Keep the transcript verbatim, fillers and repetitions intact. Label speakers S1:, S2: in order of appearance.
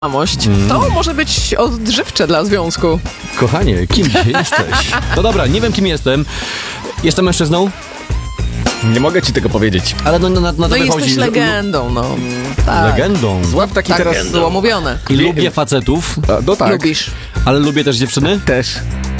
S1: Tożsamość. Mm. To może być odżywcze dla związku.
S2: Kochanie, kim jesteś? No dobra, nie wiem kim jestem. Jestem mężczyzną?
S3: Nie mogę ci tego powiedzieć.
S2: Ale no, na, na to
S1: No i
S2: wychodzi,
S1: jesteś
S2: że-
S1: legendą, no. Tak.
S2: Legendą.
S3: Złap taki
S1: Tak
S3: teraz...
S1: było mówione.
S2: I lubię facetów,
S3: A, no tak.
S1: Lubisz.
S2: ale lubię też dziewczyny.
S3: Też.